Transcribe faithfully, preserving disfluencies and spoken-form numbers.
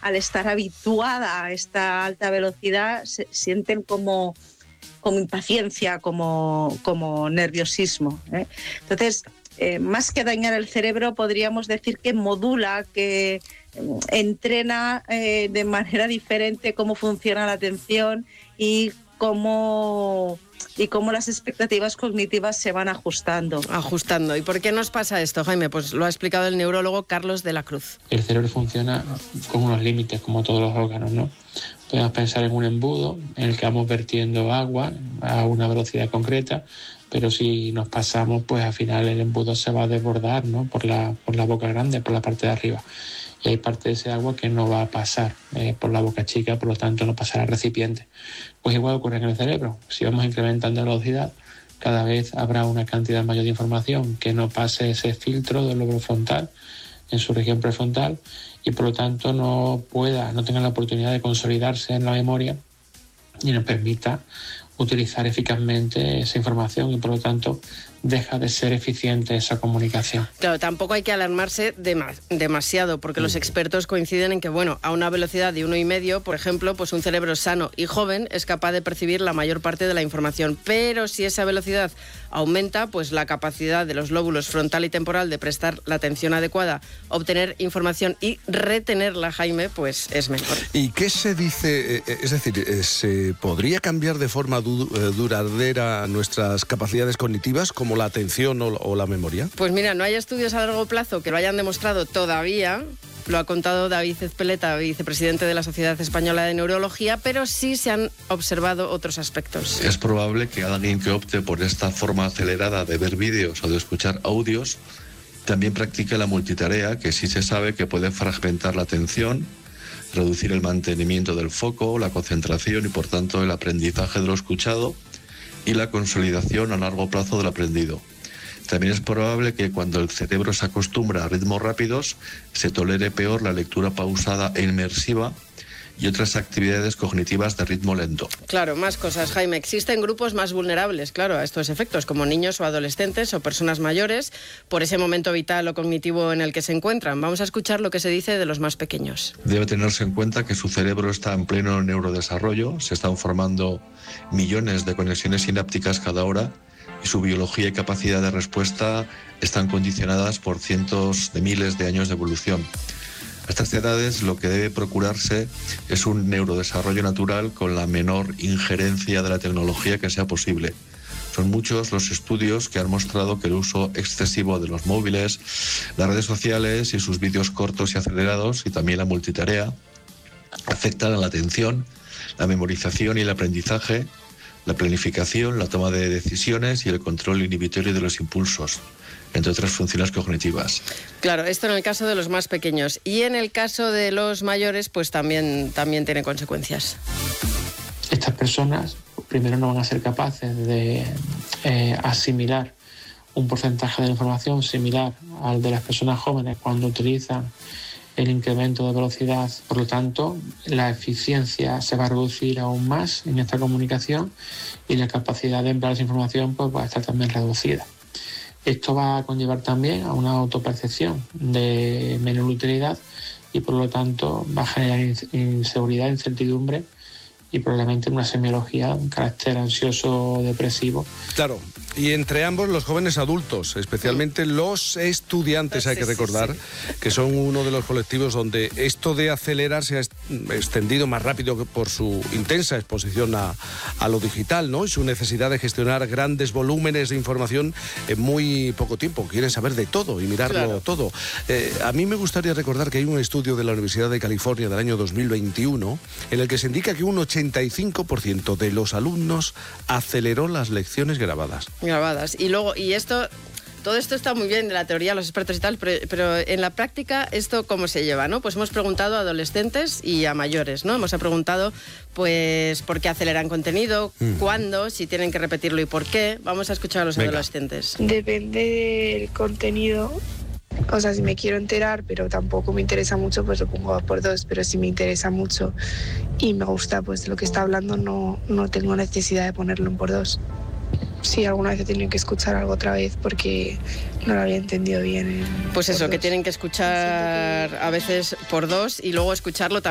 al estar habituada a esta alta velocidad, se sienten como, como impaciencia, como, como nerviosismo, ¿eh? Entonces, eh, más que dañar el cerebro, podríamos decir que modula, que entrena eh, de manera diferente cómo funciona la atención y cómo, y cómo las expectativas cognitivas se van ajustando. Ajustando. ¿Y por qué nos pasa esto, Jaime? Pues lo ha explicado el neurólogo Carlos de la Cruz. El cerebro funciona con unos límites, como todos los órganos, ¿no? Podemos pensar en un embudo en el que vamos vertiendo agua a una velocidad concreta, pero si nos pasamos, pues al final el embudo se va a desbordar, ¿no? Por la, por la boca grande, por la parte de arriba. Y hay parte de ese agua que no va a pasar eh, por la boca chica, por lo tanto no pasará al recipiente. Pues igual ocurre en el cerebro. Si vamos incrementando la velocidad, cada vez habrá una cantidad mayor de información que no pase ese filtro del lóbulo frontal en su región prefrontal y por lo tanto no pueda, no tenga la oportunidad de consolidarse en la memoria y nos permita utilizar eficazmente esa información y por lo tanto deja de ser eficiente esa comunicación. Claro, tampoco hay que alarmarse dema- demasiado, porque los expertos coinciden en que, bueno, a una velocidad de uno y medio, por ejemplo, pues un cerebro sano y joven es capaz de percibir la mayor parte de la información. Pero si esa velocidad aumenta, pues la capacidad de los lóbulos frontal y temporal de prestar la atención adecuada, obtener información y retenerla, Jaime, pues es mejor. ¿Y qué se dice? Es decir, ¿se podría cambiar de forma du- duradera nuestras capacidades cognitivas, como la atención o, o la memoria? Pues mira, no hay estudios a largo plazo que lo hayan demostrado todavía. Lo ha contado David Ezpeleta, vicepresidente de la Sociedad Española de Neurología, pero sí se han observado otros aspectos. Es probable que alguien que opte por esta forma acelerada de ver vídeos o de escuchar audios también practique la multitarea, que sí se sabe que puede fragmentar la atención, reducir el mantenimiento del foco, la concentración y por tanto el aprendizaje de lo escuchado y la consolidación a largo plazo del aprendido. También es probable que cuando el cerebro se acostumbra a ritmos rápidos, se tolere peor la lectura pausada e inmersiva y otras actividades cognitivas de ritmo lento. Claro, más cosas, Jaime. Existen grupos más vulnerables, claro, a estos efectos, como niños o adolescentes o personas mayores, por ese momento vital o cognitivo en el que se encuentran. Vamos a escuchar lo que se dice de los más pequeños. Debe tenerse en cuenta que su cerebro está en pleno neurodesarrollo, se están formando millones de conexiones sinápticas cada hora y su biología y capacidad de respuesta están condicionadas por cientos de miles de años de evolución. A estas edades lo que debe procurarse es un neurodesarrollo natural con la menor injerencia de la tecnología que sea posible. Son muchos los estudios que han mostrado que el uso excesivo de los móviles, las redes sociales y sus vídeos cortos y acelerados y también la multitarea afectan a la atención, la memorización y el aprendizaje, la planificación, la toma de decisiones y el control inhibitorio de los impulsos, entre otras funciones cognitivas. Claro, esto en el caso de los más pequeños. Y en el caso de los mayores, pues también, también tiene consecuencias. Estas personas primero no van a ser capaces de eh, asimilar un porcentaje de información similar al de las personas jóvenes cuando utilizan el incremento de velocidad. Por lo tanto, la eficiencia se va a reducir aún más en esta comunicación y la capacidad de emplear esa información pues, va a estar también reducida. Esto va a conllevar también a una autopercepción de menor utilidad y por lo tanto va a generar inseguridad, incertidumbre y probablemente una semiología, un carácter ansioso depresivo. Claro, y entre ambos los jóvenes adultos, especialmente los estudiantes, hay que recordar que son uno de los colectivos donde esto de acelerar se ha extendido más rápido por su intensa exposición a, a lo digital, ¿no? Y su necesidad de gestionar grandes volúmenes de información en muy poco tiempo. Quieren saber de todo y mirarlo claro. todo. Eh, a mí me gustaría recordar que hay un estudio de la Universidad de California del año dos mil veintiuno en el que se indica que un ochenta y cinco por ciento de los alumnos aceleró las lecciones grabadas. Grabadas. Y luego, y esto, todo esto está muy bien en la teoría, los expertos y tal, pero, pero en la práctica, ¿esto cómo se lleva, no? Pues hemos preguntado a adolescentes y a mayores, ¿no? Hemos preguntado, pues, por qué aceleran contenido, mm. cuándo, si tienen que repetirlo y por qué. Vamos a escuchar a los Venga. adolescentes. Depende del contenido. O sea, si me quiero enterar, pero tampoco me interesa mucho, pues lo pongo por dos. Pero si me interesa mucho y me gusta pues lo que está hablando, no, no tengo necesidad de ponerlo en por dos. Sí, alguna vez he tenido que escuchar algo otra vez porque no lo había entendido bien. Pues eso, que tienen que escuchar a veces por dos y luego escucharlo también.